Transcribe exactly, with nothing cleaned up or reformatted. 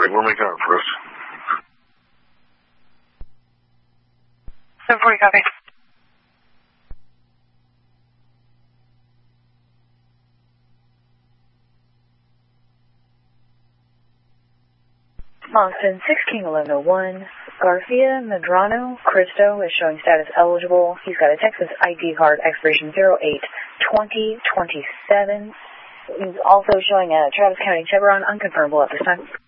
Okay, we'll make out first. seven forty, copy. Boston six King eleven oh one, Garcia Medrano Cristo is showing status eligible. He's got a Texas I D card, expiration zero eight twenty twenty-seven. He's also showing a Travis County Chevron, unconfirmable at this time.